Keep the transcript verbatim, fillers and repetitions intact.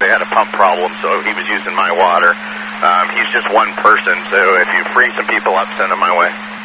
they had a pump problem, so he was using my water. Um, he's just one person, so if you free some people up, send them my way.